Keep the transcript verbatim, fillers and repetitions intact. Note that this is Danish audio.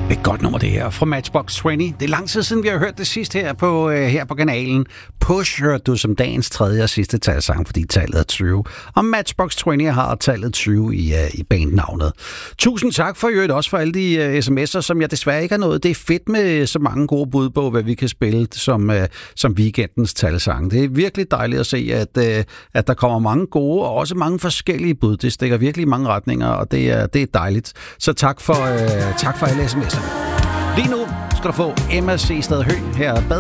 Et godt nummer det her fra Matchbox tyve. Det er lang tid siden, vi har hørt det sidst her på, uh, her på kanalen. Push hørte du som dagens tredje og sidste talsang, fordi tallet er tyve. Og Matchbox tyve har tallet tyve i, uh, i bandnavnet. Tusind tak for øvrigt også for alle de uh, sms'er, som jeg desværre ikke har nået. Det er fedt med så mange gode bud på, hvad vi kan spille som, uh, som weekendens talsang. Det er virkelig dejligt at se, at, uh, at der kommer mange gode og også mange forskellige bud. Det stikker virkelig i mange retninger, og det er, det er dejligt. Så tak for, uh, tak for alle sms'er. Lige nu skal du få Emma C. Stad Høgh her.